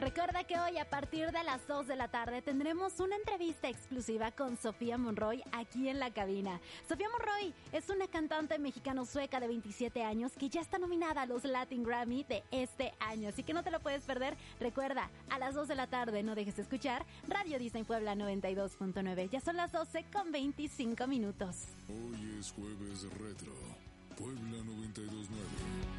Recuerda que hoy a partir de las 2 de la tarde tendremos una entrevista exclusiva con Sofía Monroy aquí en la cabina. Sofía Monroy es una cantante mexicano-sueca de 27 años que ya está nominada a los Latin Grammy de este año, así que no te lo puedes perder. Recuerda, a las 2 de la tarde no dejes de escuchar Radio Disney Puebla 92.9. Ya son las 12:25. Hoy es jueves de retro. Puebla 92.9.